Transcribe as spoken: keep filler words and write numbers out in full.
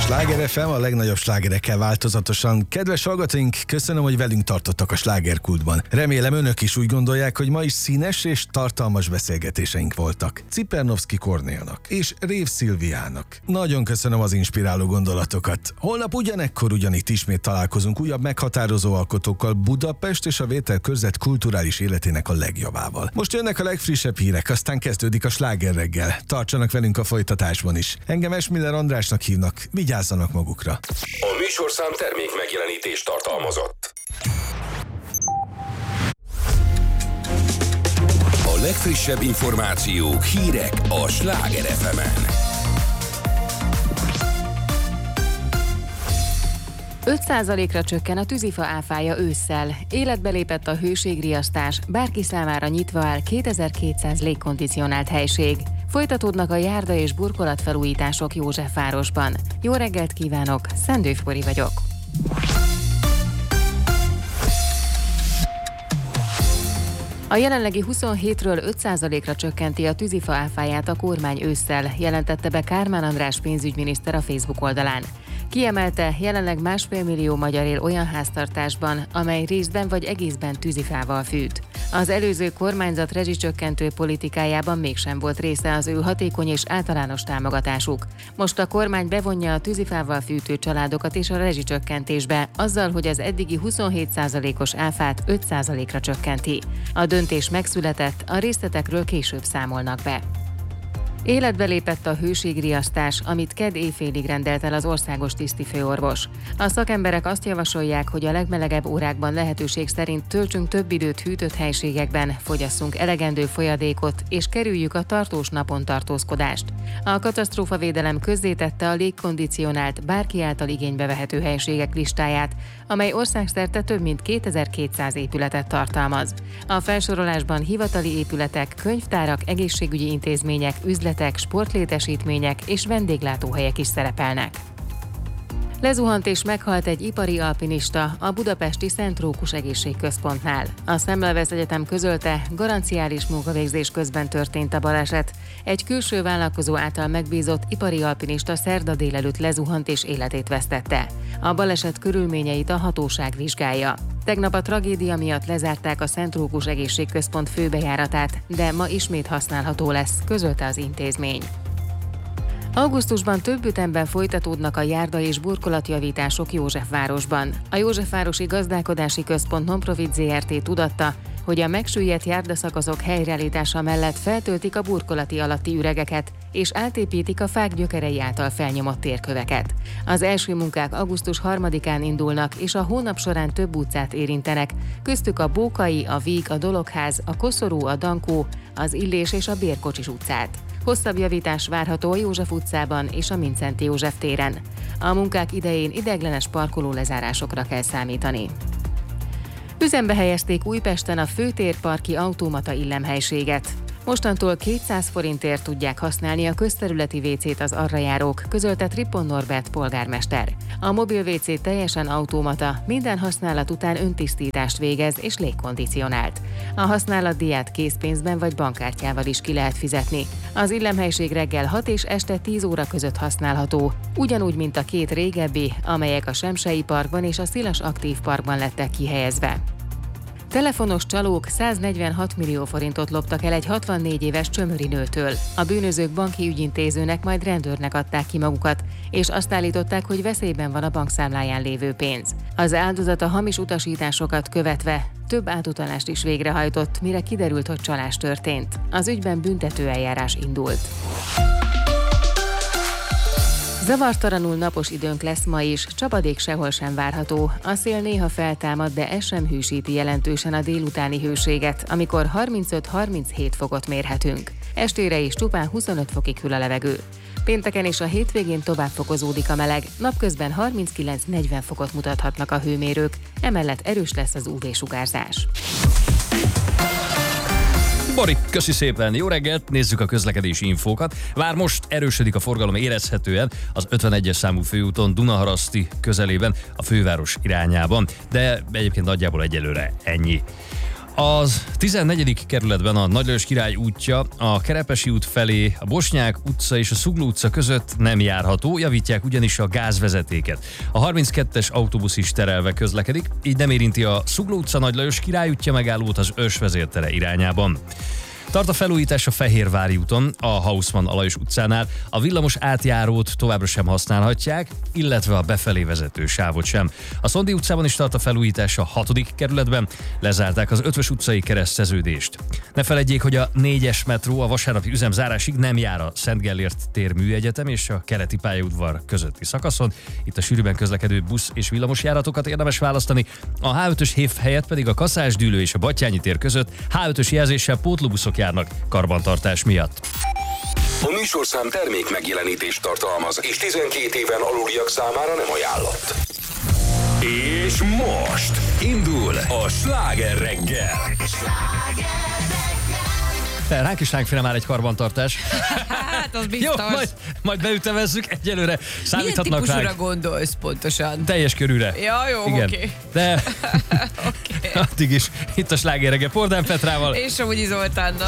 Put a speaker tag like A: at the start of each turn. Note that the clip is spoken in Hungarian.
A: Sláger ef em a legnagyobb slágerekkel változatosan. Kedves hallgatóink, köszönöm, hogy velünk tartottak a slágerkultban. Remélem önök is úgy gondolják, hogy ma is színes és tartalmas beszélgetéseink voltak. Cipernowski Kornélnak és Rév Szilviának. Nagyon köszönöm az inspiráló gondolatokat. Holnap ugyanekkor ugyanitt ismét találkozunk újabb meghatározó alkotókkal Budapest és a Vételkörzet kulturális életének a legjavával. Most jönnek a legfrissebb hírek, aztán kezdődik a sláger reggel. Tartsanak velünk a folytatásban is. Engem Esmiller Andrásnak hívnak. Vigyázzanak magukra.
B: A műsorszám termék megjelenítést tartalmazott. A legfrissebb információk, hírek a Sláger ef emen.
C: öt százalékra csökken a tűzifa áfája ősszel. Életbe lépett a hőségriasztás, bárki számára nyitva áll kétezer-kétszáz légkondicionált helység. Folytatódnak a járda és burkolatfelújítások Józsefvárosban. Jó reggelt kívánok, Szendő Fori vagyok. A jelenlegi huszonhétről öt százalékra csökkenti a tűzifa áfáját a kormány ősszel, jelentette be Kármán András pénzügyminiszter a Facebook oldalán. Kiemelte, jelenleg másfél millió magyar él olyan háztartásban, amely részben vagy egészben tűzifával fűt. Az előző kormányzat rezsicsökkentő politikájában mégsem volt része az ő hatékony és általános támogatásuk. Most a kormány bevonja a tűzifával fűtő családokat is a rezsicsökkentésbe, azzal, hogy az eddigi huszonhét százalékos áfát öt százalékra csökkenti. A döntés megszületett, a részletekről később számolnak be. Életbe lépett a hőségriasztás, amit kedd éjfélig rendelt el az országos tisztifőorvos. A szakemberek azt javasolják, hogy a legmelegebb órákban lehetőség szerint töltsünk több időt hűtött helységekben, fogyasszunk elegendő folyadékot és kerüljük a tartós napon tartózkodást. A katasztrófavédelem közzétette a légkondicionált, bárki által igénybe vehető helységek listáját, amely országszerte több mint kétezer-kétszáz épületet tartalmaz. A felsorolásban hivatali épületek, könyvtárak, egészségügyi intézmények, üzletek, sportlétesítmények és vendéglátóhelyek is szerepelnek. Lezuhant és meghalt egy ipari alpinista a budapesti Szent Rókus Egészségközpontnál. A Semmelweis Egyetem közölte, garanciális munkavégzés közben történt a baleset. Egy külső vállalkozó által megbízott ipari alpinista szerda délelőtt lezuhant és életét vesztette. A baleset körülményeit a hatóság vizsgálja. Tegnap a tragédia miatt lezárták a Szent Rókus Egészségközpont főbejáratát, de ma ismét használható lesz, közölte az intézmény. Augusztusban több ütemben folytatódnak a járda és burkolatjavítások Józsefvárosban. A Józsefvárosi Gazdálkodási Központ Nonprofit zé er té tudatta, hogy a megsüllyedt járdaszakaszok helyreállítása mellett feltöltik a burkolati alatti üregeket, és átépítik a fák gyökerei által felnyomott térköveket. Az első munkák augusztus harmadikán indulnak, és a hónap során több utcát érintenek, köztük a Bókai, a Víg, a Dologház, a Koszorú, a Dankó, az Illés és a Bérkocsis utcát. Hosszabb javítás várható a József utcában és a Mindszenty József téren. A munkák idején ideiglenes parkoló lezárásokra kell számítani. Üzembe helyezték Újpesten a főtérparki automata illemhelységet. Mostantól kétszáz forintért tudják használni a közterületi vécét az arra járók, közölte Trippon Norbert polgármester. A mobil vécé teljesen automata, minden használat után öntisztítást végez és légkondicionált. A használatdíját készpénzben vagy bankkártyával is ki lehet fizetni. Az illemhelység reggel hat és este tíz óra között használható, ugyanúgy, mint a két régebbi, amelyek a Semsei Parkban és a Szilas Aktív Parkban lettek kihelyezve. Telefonos csalók száznegyvenhat millió forintot loptak el egy hatvannégy éves csömöri nőtől. A bűnözők banki ügyintézőnek, majd rendőrnek adták ki magukat, és azt állították, hogy veszélyben van a bankszámláján lévő pénz. Az áldozat a hamis utasításokat követve több átutalást is végrehajtott, mire kiderült, hogy csalás történt. Az ügyben büntetőeljárás indult. Zavartalanul napos időnk lesz ma is, csapadék sehol sem várható. A szél néha feltámad, de ez sem hűsíti jelentősen a délutáni hőséget, amikor harmincöt-harminchét fokot mérhetünk. Estére is csupán huszonöt fokig hűl a levegő. Pénteken és a hétvégén tovább fokozódik a meleg, napközben harminckilenc-negyven fokot mutathatnak a hőmérők, emellett erős lesz az ú vé-sugárzás.
D: Bori, köszi szépen, jó reggelt, nézzük a közlekedési infókat. Már most erősödik a forgalom érezhetően az ötvenegyes számú főúton Dunaharaszti közelében a főváros irányában, de egyébként nagyjából egyelőre ennyi. Az tizennegyedik kerületben a Nagy Lajos Király útja a Kerepesi út felé a Bosnyák utca és a Zugló utca között nem járható, javítják ugyanis a gázvezetéket. A harminckettes autóbusz is terelve közlekedik, így nem érinti a Zugló utca Nagy Lajos Király útja megállót az Ös vezértere irányában. Tart a felújítás a Fehérvári úton, a Hausmann Alajos utcánál. A villamos átjárót továbbra sem használhatják, illetve a befelé vezető sávot sem. A Szondi utcában is tart a felújítás a hatodik kerületben, lezárták az Ötvös utcai kereszteződést. Ne feledjék, hogy a négyes metró a vasárnapi üzemzárásig nem jár a Szent Gellért tér műegyetem és a keleti pályaudvar közötti szakaszon. Itt a sűrűben közlekedő busz és villamos járatokat érdemes választani. A há ötös hév helyett pedig a Kaszás-Dűlő és a Batthyány tér között há ötös jelzéssel pótlóbuszok járnak karbantartás miatt.
B: A műsorszám termék megjelenítést tartalmaz, és tizenkét éven aluliak számára nem ajánlott. És most indul a Sláger reggel.
D: Fel, ránk is ránk féle már egy karbantartás.
E: Hát, az biztos.
D: Jó, majd, majd beütemezzük, egyelőre számíthatnak
E: Milyen típusúra
D: ránk.
E: gondolsz pontosan?
D: Teljes körűre.
E: Ja, jó,
D: igen.
E: oké.
D: De
E: Oké.
D: addig is itt a Sláger reggel Pordán Petrával.
E: És Somogyi Zoltánnal.